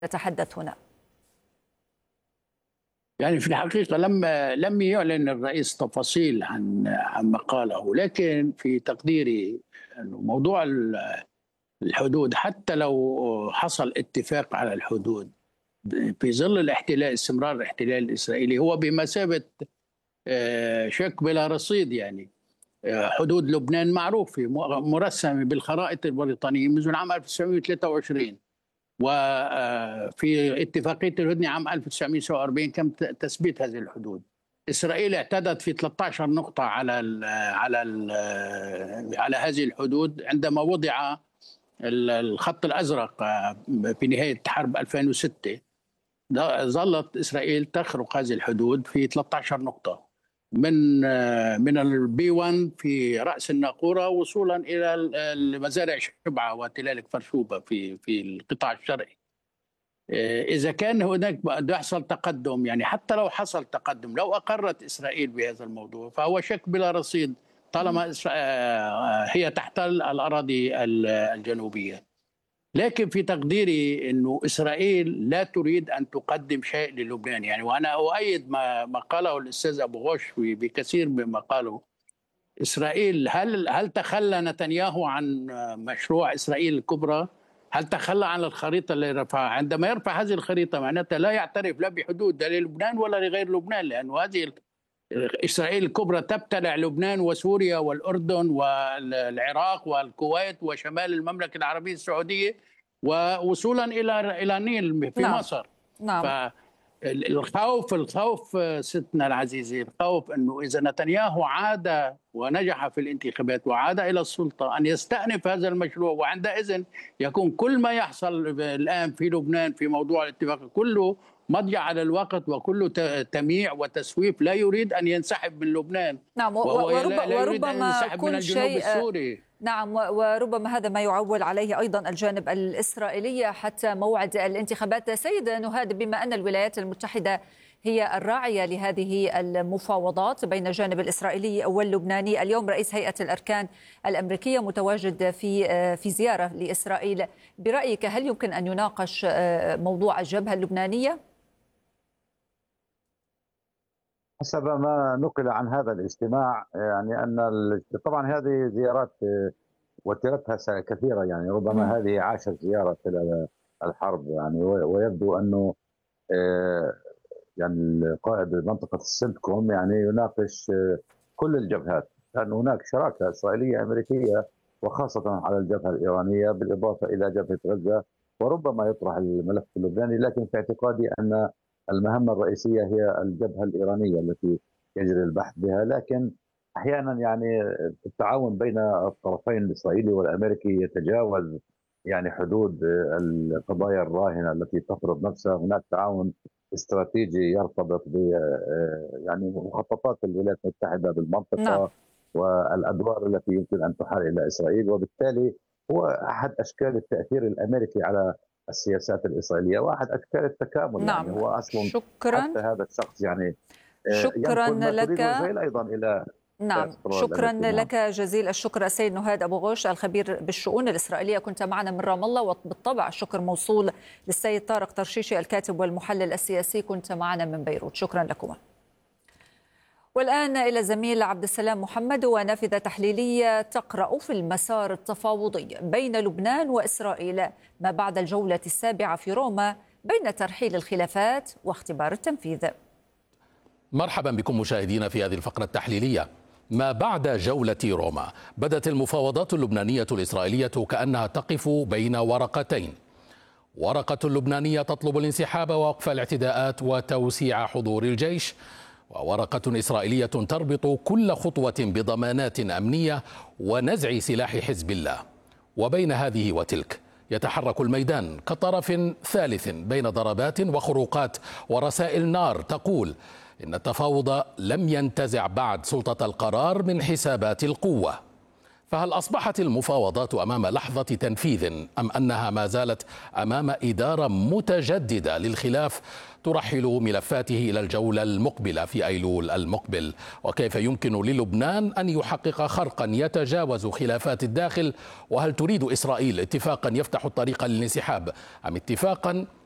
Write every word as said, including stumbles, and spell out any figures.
نتحدث هنا؟ يعني في الحقيقة لم لم يعلن الرئيس تفاصيل عن عن ما قاله، لكن في تقديري أنه موضوع الحدود حتى لو حصل اتفاق على الحدود في ظل الاحتلال، استمرار الاحتلال الإسرائيلي هو بمثابة شك بلا رصيد. يعني حدود لبنان معروف مرسمة بالخرائط البريطانية منذ عام ألف وتسعمئة وثلاثة وعشرين، وفي اتفاقية الهدنة عام ألف وتسعمئة وسبعة وأربعين تم تثبيت هذه الحدود. إسرائيل اعتدت في ثلاثة عشر نقطة على ال على ال على هذه الحدود عندما وضع الخط الأزرق في نهاية حرب ألفين وستة. ظلت إسرائيل تخرق هذه الحدود في ثلاثة عشر نقطة من من البي واحد في رأس الناقورة وصولا إلى مزارع شبعة وتلال كفر شوبة في في القطاع الشرقي. إذا كان هناك بده يحصل تقدم، يعني حتى لو حصل تقدم، لو أقرت إسرائيل بهذا الموضوع فهو شك بلا رصيد طالما هي تحتل الأراضي الجنوبية. لكن في تقديري أنه إسرائيل لا تريد أن تقدم شيء للبنان. يعني وأنا أؤيد ما ما قاله الأستاذ أبو غوش بكثير مما قاله. إسرائيل هل هل تخلى نتنياهو عن مشروع إسرائيل الكبرى؟ هل تخلى عن الخريطة اللي رفعها؟ عندما يرفع هذه الخريطة معناتها لا يعترف لا بحدود لا للبنان ولا لغير لبنان، لأن هذه إسرائيل الكبرى تبتلع لبنان وسوريا والأردن والعراق والكويت وشمال المملكة العربية السعودية ووصولا إلى إلى النيل في نعم. مصر. نعم. فالخوف الخوف ستنا العزيزة، الخوف أنه إذا نتنياهو عاد ونجح في الانتخابات وعاد إلى السلطة أن يستأنف هذا المشروع، وعندئذ يكون كل ما يحصل الآن في لبنان في موضوع الاتفاق كله مضيع على الوقت وكله تمييع وتسويف. لا يريد أن ينسحب من لبنان. نعم. وربما كل شيء السوري. نعم. وربما هذا ما يعول عليه أيضا الجانب الإسرائيلي حتى موعد الانتخابات. سيد نهاد، بما أن الولايات المتحدة هي الراعية لهذه المفاوضات بين الجانب الإسرائيلي واللبناني، اليوم رئيس هيئة الأركان الأمريكية متواجد في في زيارة لإسرائيل، برأيك هل يمكن أن يناقش موضوع الجبهة اللبنانية؟ حسب ما نقل عن هذا الاجتماع يعني أن طبعا هذه زيارات وترتها كثيرة، يعني ربما م. هذه عاشر زيارة خلال الحرب، يعني ويبدو أنه يعني قائد منطقة السنتكوم يعني يناقش كل الجبهات، لأن هناك شراكة إسرائيلية أمريكية وخاصة على الجبهة الإيرانية بالإضافة إلى جبهة غزة، وربما يطرح الملف اللبناني. لكن في اعتقادي أن المهمة الرئيسية هي الجبهة الإيرانية التي يجري البحث بها. لكن أحيانا يعني التعاون بين الطرفين الإسرائيلي والأمريكي يتجاوز يعني حدود القضايا الراهنة التي تفرض نفسها. هناك تعاون استراتيجي يرتبط ب يعني مخططات الولايات المتحدة بالمنطقة. نعم. والأدوار التي يمكن أن تحال إلى إسرائيل، وبالتالي هو أحد أشكال التأثير الأمريكي على السياسات الإسرائيلية واحد أشكال التكامل. نعم. يعني هو أصلا شكرا. حتى هذا الشخص يعني شكرا لك أيضا إلى نعم شكرا لك جزيل الشكر السيد نهاد أبو غوش الخبير بالشؤون الإسرائيلية، كنت معنا من رام الله. وبالطبع الشكر موصول للسيد طارق طرشيشي الكاتب والمحلل السياسي، كنت معنا من بيروت. شكرا لكم. والآن إلى الزميل عبد السلام محمد ونافذة تحليلية تقرأ في المسار التفاوضي بين لبنان وإسرائيل ما بعد الجولة السابعة في روما بين ترحيل الخلافات واختبار التنفيذ. مرحبا بكم مشاهدينا في هذه الفقرة التحليلية. ما بعد جولة روما بدت المفاوضات اللبنانية الإسرائيلية كأنها تقف بين ورقتين، ورقة لبنانية تطلب الانسحاب ووقف الاعتداءات وتوسيع حضور الجيش، وورقة إسرائيلية تربط كل خطوة بضمانات أمنية ونزع سلاح حزب الله. وبين هذه وتلك يتحرك الميدان كطرف ثالث بين ضربات وخروقات ورسائل نار تقول إن التفاوض لم ينتزع بعد سلطة القرار من حسابات القوة. فهل أصبحت المفاوضات أمام لحظة تنفيذ أم أنها ما زالت أمام إدارة متجددة للخلاف ترحل ملفاته إلى الجولة المقبلة في أيلول المقبل؟ وكيف يمكن للبنان أن يحقق خرقا يتجاوز خلافات الداخل؟ وهل تريد إسرائيل اتفاقا يفتح الطريق للانسحاب أم اتفاقا